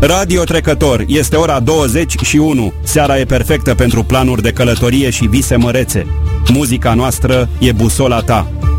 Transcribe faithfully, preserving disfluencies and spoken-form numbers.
Radio Trecător, este ora douăzeci și unu. Seara e perfectă pentru planuri de călătorie și vise mărețe. Muzica noastră e busola ta.